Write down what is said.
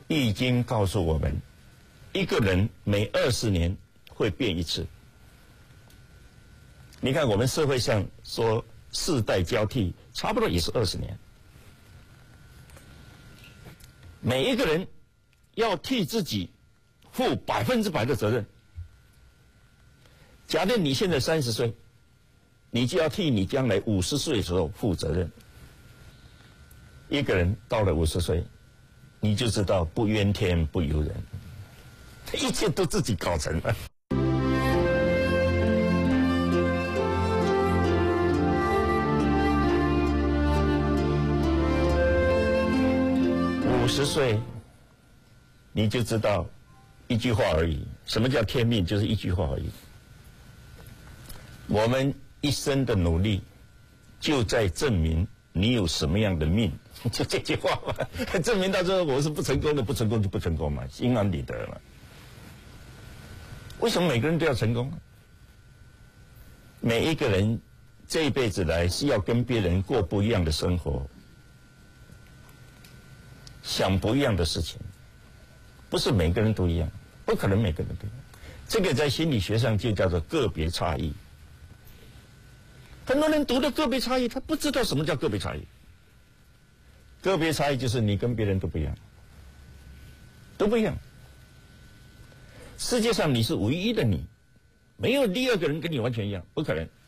易经告诉我们，一个人每20年会变一次。你看我们社会上说世代交替，差不多也是20年。每一个人要替自己负100%的责任。假定你现在30岁，你就要替你将来50岁的时候负责任。一个人到了50岁，你就知道不怨天不尤人，一切都自己搞成了。50岁，你就知道一句话而已。什么叫天命？就是一句话而已。我们一生的努力，就在证明你有什么样的命，就这句话嘛。证明到最后我是不成功的，不成功就不成功嘛，心安理得了。为什么每个人都要成功？每一个人这一辈子来是要跟别人过不一样的生活。想不一样的事情，不是每个人都一样，不可能每个人都一样。这个在心理学上就叫做个别差异。很多人读的个别差异，他不知道什么叫个别差异。个别差异就是你跟别人都不一样，都不一样。世界上你是唯一的你，没有第二个人跟你完全一样，不可能。